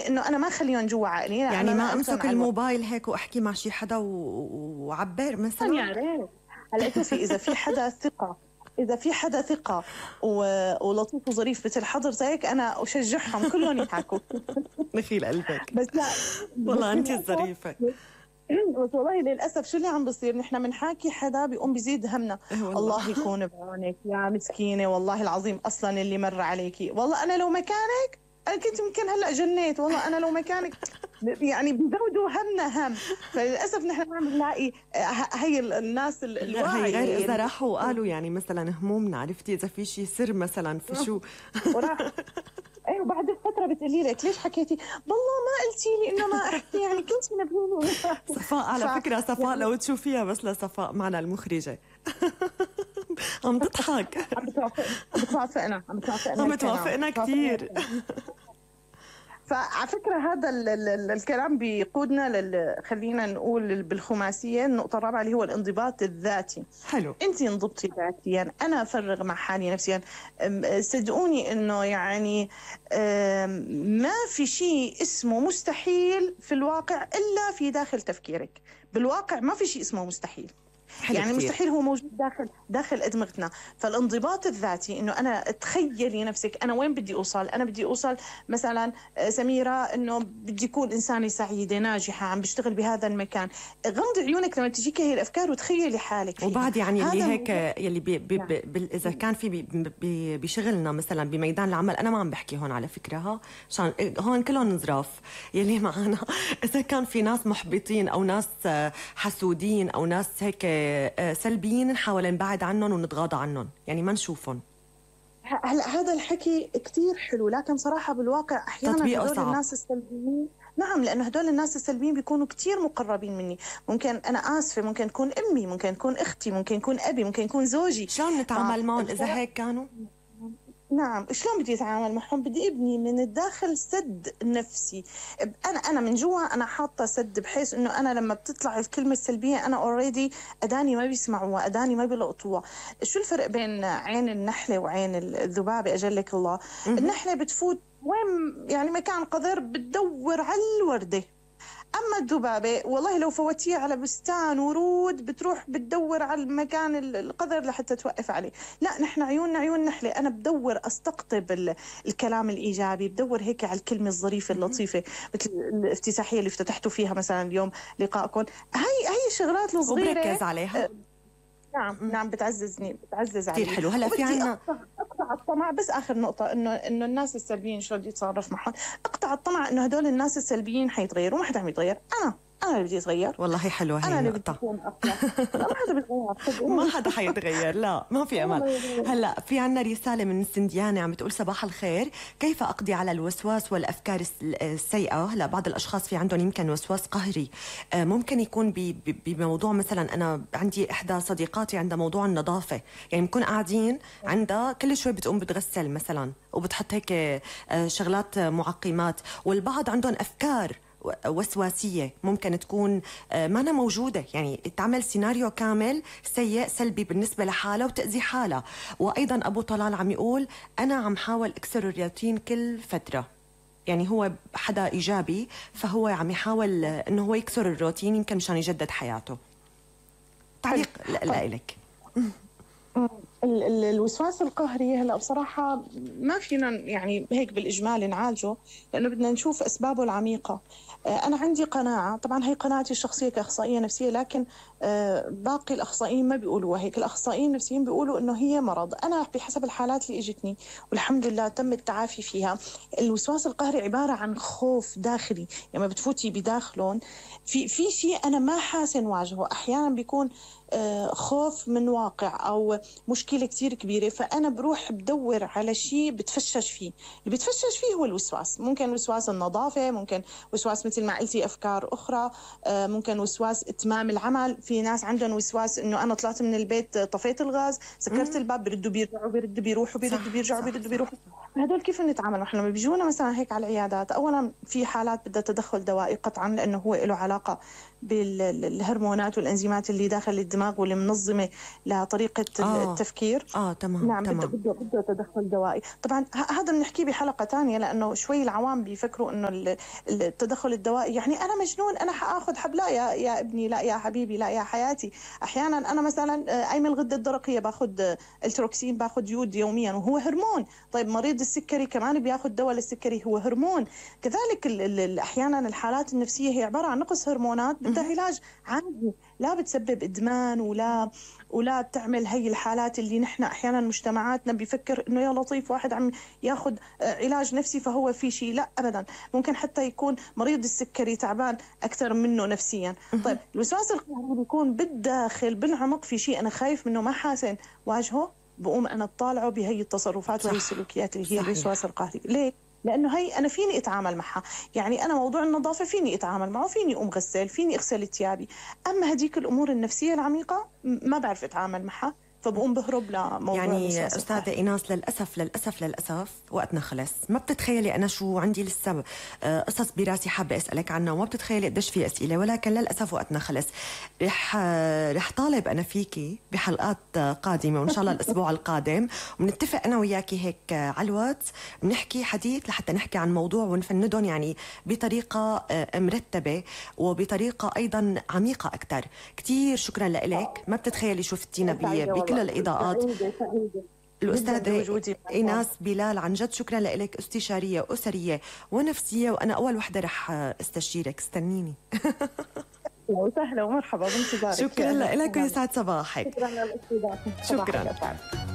انه انا ما اخليهم جوا عقلي، يعني ما امسك على الموبايل هيك واحكي مع شي حدا وعبر مثلا. يا ريت. هلا شوفي، اذا في حدا ثقه، اذا في حدا ثقه ولطيف وظريف مثل حضرتك، انا اشجعهم كلهم يحكوا. نخيل قلبك. بس لا، بس والله انت للاسف، الظريفه. بس والله للاسف شو اللي عم بصير، نحن بنحاكي حدا بيقوم بيزيد همنا. ايه والله. الله يكون بعونك يا مسكينه، والله العظيم اصلا اللي مر عليكي، والله انا لو مكانك انا كنت يمكن هلا جنيت، والله انا لو مكانك. يعني بيزودوا همنا هم. فللاسف نحن ما بنلاقي هي الناس لا هي غير الواعيه اذا راحوا وقالوا يعني مثلا همومنا، عرفتي اذا في شيء سر مثلا في شو. وراح. ايوه بعد فتره بتقولي لك ليش حكيتي؟ والله ما قلتي لي انه ما احكي، يعني كنت نبهيني. صفاء على فكره، صفاء يعني لو تشوفيها بس لصفاء معنا المخرجه عم تضحك. عم بتوافقنا عم الكلام. توافقنا كثير. فعلى فكرة هذا الكلام بيقودنا خلينا نقول بالخماسية النقطة الرابعة اللي هو الانضباط الذاتي. حلو. انت انضبطي ذاتيا، انا افرغ مع حالي نفسيا. صدقوني انه يعني ما في شيء اسمه مستحيل في الواقع الا في داخل تفكيرك. بالواقع ما في شيء اسمه مستحيل. يعني كتير. المستحيل هو موجود داخل أدمغتنا. فالانضباط الذاتي انه انا تخيلي نفسك انا وين بدي اوصل. انا بدي اوصل مثلا سميرة انه بدي اكون انسانة سعيدة ناجحة عم بشتغل بهذا المكان. غمضي عيونك لما تجيك هي الافكار وتخيلي حالك فيها. وبعد يعني اللي هيك يلي نعم. اذا كان في بشغلنا مثلا بميدان العمل، انا ما عم بحكي هون على فكره، عشان هون كلهم نزراف يلي معنا. اذا كان في ناس محبطين او ناس حسودين او ناس هيك سلبيين، نحاول نبعد عنهم ونتغاضى عنهم، يعني ما نشوفهم. هلا هذا الحكي كتير حلو، لكن صراحة بالواقع أحيانا هدول صعب. الناس السلبيين، نعم، لأنه هدول الناس السلبيين بيكونوا كتير مقربين مني. ممكن أنا آسفة، ممكن تكون أمي، ممكن تكون أختي، ممكن يكون أبي، ممكن يكون زوجي. شلون نتعامل معهم إذا هيك كانوا؟ نعم، شلون بدي اتعامل معهم؟ بدي ابني من الداخل سد نفسي. انا من جوا انا حاطه سد، بحيث انه انا لما بتطلع الكلمه السلبيه انا اوريدي اداني ما بيسمعوها، اداني ما بيلقطوها. شو الفرق بين عين النحله وعين الذبابه اجلك الله؟ النحله بتفوت وين يعني مكان قذر بتدور على الورده، أما الذبابة والله لو فوتيها على بستان ورود بتروح بتدور على المكان القذر لحتى توقف عليه. لا، نحن عيوننا عيون نحلة. أنا بدور أستقطب الكلام الإيجابي، بدور هيك على الكلمة الظريفة اللطيفة، مثل الافتتاحية اللي افتتحتوا فيها مثلا اليوم لقائكم. هي الشغلات الصغيرة وبركز عليها. نعم بتعزز علي. كثير حلو. هلا في عنا اقطع الطمع. بس اخر نقطه انه الناس السلبيين شو بدي اتصرف معهم. اقطع الطمع انه هدول الناس السلبيين حيتغيروا، ما حدا عم يتغير. انا اللي بدي اتغير. والله حلوه هي انا اللي بدي النقطه. اكون اقوى. ما حدا بيتغير. ما حدا حيتغير، لا ما في امل. هلا في عنا رساله من سنديانه عم بتقول صباح الخير، كيف اقضي على الوسواس والافكار السيئه؟ هلا بعض الاشخاص في عندهم يمكن وسواس قهري، ممكن يكون بموضوع مثلا. انا عندي احدى صديقاتي عندها موضوع النظافه، يعني بنكون قاعدين عندها كل شوي بتقوم بتغسل مثلا وبتحط هيك شغلات معقمات، والبعض عندهم افكار وسواسية ممكن تكون ما أنا موجودة، يعني تعمل سيناريو كامل سيء سلبي بالنسبة لحالة وتأذي حالة. وأيضا أبو طلال عم يقول أنا عم حاول أكسر الروتين كل فترة، يعني هو حدا إيجابي فهو عم يحاول أنه هو يكسر الروتين يمكن مشان يجدد حياته. تعليق لك. الوسواس القهري هلا بصراحة ما فينا يعني هيك بالإجمال نعالجه، لأنه بدنا نشوف أسبابه العميقة. أنا عندي قناعة، طبعا هي قناعتي الشخصية كأخصائية نفسية، لكن باقي الأخصائيين ما بيقولوا هيك. الأخصائيين النفسيين بيقولوا إنه هي مرض. أنا بحسب الحالات اللي إجتني والحمد لله تم التعافي فيها، الوسواس القهري عبارة عن خوف داخلي. لما يعني بتفوتي بداخلهم في شيء أنا ما حاسن واجهه. أحيانا بيكون خوف من واقع أو مشكلة كتير كبيرة، فأنا بروح بدور على شيء بتفشش فيه. اللي بتفشش فيه هو الوسواس. ممكن وسواس النظافة، ممكن وسواس مثل ما قلتي أفكار أخرى، ممكن وسواس إتمام العمل. في ناس عندهم وسواس إنه أنا طلعت من البيت طفيت الغاز سكرت الباب بردوا بيرجعوا بردوا بيروحوا بردوا بيرجعوا بردوا بيروحوا. هدول كيف نتعامل نحن لما بيجونا مثلا هيك على العيادات؟ أولا في حالات بدها تدخل دوائي قطعا، لأنه هو له علاقة بالهرمونات والأنزيمات اللي داخل الدماغ الدماغ والمنظمة لطريقة التفكير. تمام. نعم، تمام. بده تدخل دوائي. طبعا هذا بنحكيه بحلقة تانية، لأنه شوي العوام بيفكروا إنه التدخل الدوائي يعني أنا مجنون، أنا حآخذ حب. لا يا ابني، لا يا حبيبي، لا يا حياتي. أحيانا أنا مثلا أيمن الغدة الدرقية باخذ التروكسين، باخذ يود يوميا وهو هرمون. طيب مريض السكري كمان بياخذ دواء للسكري، هو هرمون. كذلك أحيانا الحالات النفسية هي عبارة عن نقص هرمونات، بدها علاج عادي، لا بتسبب إدمان ولا بتعمل هي الحالات اللي نحن أحيانا مجتمعاتنا بيفكر إنه يا لطيف واحد عم ياخذ علاج نفسي فهو في شيء. لا أبدا، ممكن حتى يكون مريض السكري تعبان أكثر منه نفسيا. طيب الوسواس القهري بيكون بالداخل بالعمق في شيء أنا خايف منه، ما حاسن واجهه، بقوم أنا أطالعه بهي التصرفات وهي السلوكيات اللي هي الوسواس القهري. ليه؟ لأنه هي أنا فيني أتعامل معها. يعني أنا موضوع النظافة فيني أتعامل معه، فيني أقوم غسل، فيني أغسل ثيابي. أما هديك الأمور النفسية العميقة ما بعرف أتعامل معها، فبقوم بهرب لموضوع يعني أستاذة إيناس، للأسف وقتنا خلص. ما بتتخيلي أنا شو عندي لسه قصص براسي حابة أسألك عنها، وما بتتخيلي قديش في أسئلة، ولكن للأسف وقتنا خلص. رح طالب أنا فيكي بحلقات قادمة، وإن شاء الله الأسبوع القادم، ونتفق أنا وياكي هيك على الواتس، بنحكي حديث لحتى نحكي عن موضوع ونفندهم يعني بطريقة مرتبة وبطريقة أيضا عميقة أكثر. كتير شكرا لك. ما بتتخيلي شفتينا بكل الإضاءات. الأستاذة إيناس بلال، عن جد شكرا لك، استشارية أسرية ونفسية، وأنا أول وحدة رح استشيرك. استنيني. وسهلا ومرحبا بانتظارك. شكرا لك ويسعد صباحك. شكرا للاستضافة. شكرا.